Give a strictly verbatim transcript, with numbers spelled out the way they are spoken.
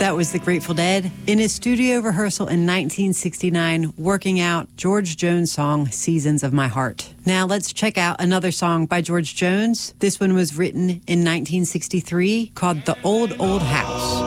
That was the Grateful Dead in a studio rehearsal in nineteen sixty-nine, working out George Jones' song, Seasons of My Heart. Now let's check out another song by George Jones. This one was written in nineteen sixty-three, called The Old Old House.